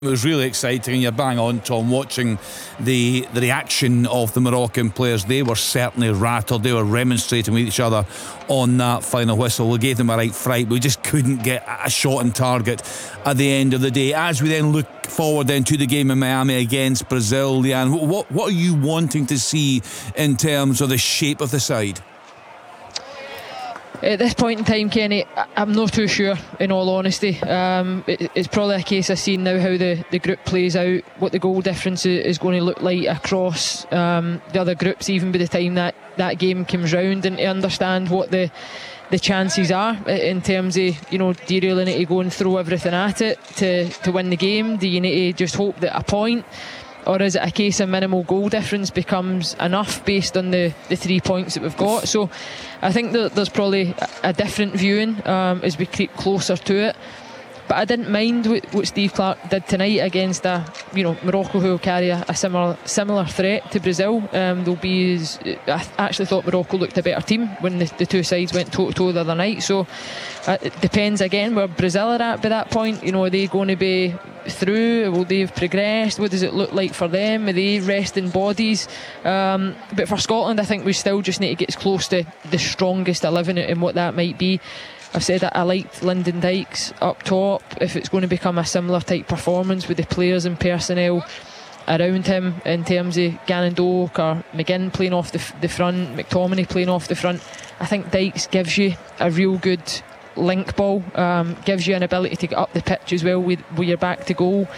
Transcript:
It was really exciting, and you're bang on, Tom, watching the reaction of the Moroccan players. They were certainly rattled. They were remonstrating with each other on that final whistle. We gave them a right fright. We just couldn't get a shot on target at the end of the day. As we then look forward then to the game in Miami against Brazil, Leanne, what are you wanting to see in terms of the shape of the side? At this point in time, Kenny, I'm not too sure, in all honesty. It's probably a case of seeing now how the group plays out, what the goal difference is going to look like across the other groups, even by the time that game comes round, and to understand what the chances are in terms of, do you really need to go and throw everything at it to win the game? Do you need to just hope that a point? Or is it a case of minimal goal difference becomes enough based on the 3 points that we've got? So I think that there's probably a different viewing as we creep closer to it. But I didn't mind what Steve Clarke did tonight against Morocco, who will carry a similar threat to Brazil. I actually thought Morocco looked a better team when the two sides went toe-to-toe the other night. So it depends again where Brazil are at by that point. Are they going to be through? Will they have progressed? What does it look like for them? Are they resting bodies? But for Scotland, I think we still just need to get as close to the strongest 11 and what that might be. I've said that I liked Lyndon Dykes up top. If it's going to become a similar type performance with the players and personnel around him in terms of Gannon Doak or McGinn playing off the front, McTominay playing off the front, I think Dykes gives you a real good link ball, gives you an ability to get up the pitch as well with your back to goal.